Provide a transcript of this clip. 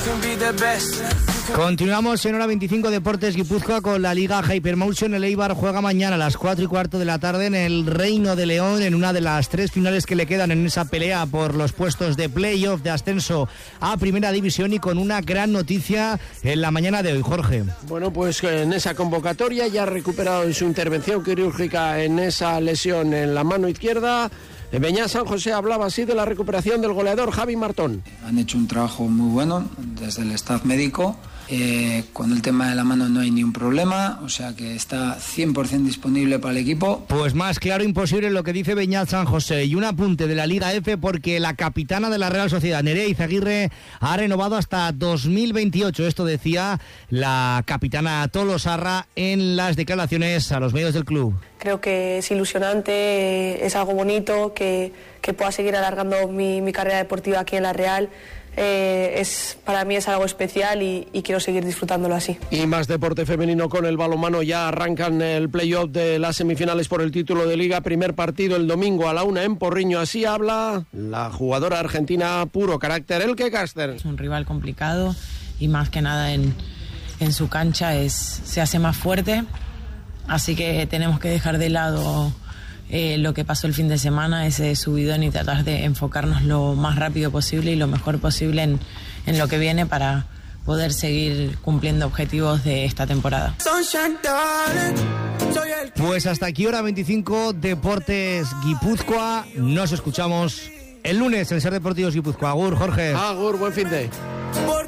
Continuamos en hora 25 Deportes Guipúzcoa con la Liga Hypermotion. El Eibar juega mañana a las 4:15 de la tarde en el Reino de León, en una de las 3 finales que le quedan en esa pelea por los puestos de playoff de ascenso a Primera División, y con una gran noticia en la mañana de hoy, Jorge. Bueno, pues en esa convocatoria ya ha recuperado en su intervención quirúrgica en esa lesión en la mano izquierda. Beñat San José hablaba así de la recuperación del goleador Javi Martón. Han hecho un trabajo muy bueno desde el staff médico. Con el tema de la mano no hay ni un problema, o sea que está 100% disponible para el equipo. Pues más claro imposible lo que dice Beñat San José. Y un apunte de la Liga F, porque la capitana de la Real Sociedad, Nerea Izaguirre, ha renovado hasta 2028. Esto decía la capitana Tolosarra en las declaraciones a los medios del club. Creo que es ilusionante, es algo bonito, que pueda seguir alargando mi carrera deportiva aquí en la Real. Para mí es algo especial y quiero seguir disfrutándolo así. Y más deporte femenino con el balonmano. Ya arrancan el playoff de las semifinales por el título de Liga. Primer partido el domingo a la 1 en Porriño. Así habla la jugadora argentina puro carácter, Elke Caster. Es un rival complicado y más que nada en su cancha se hace más fuerte, así que tenemos que dejar de lado lo que pasó el fin de semana, ese subidón, y tratar de enfocarnos lo más rápido posible y lo mejor posible en lo que viene para poder seguir cumpliendo objetivos de esta temporada. Pues hasta aquí hora 25 Deportes Guipúzcoa. Nos escuchamos el lunes en Ser Deportivos Guipúzcoa. Agur, Jorge. Agur, buen fin de...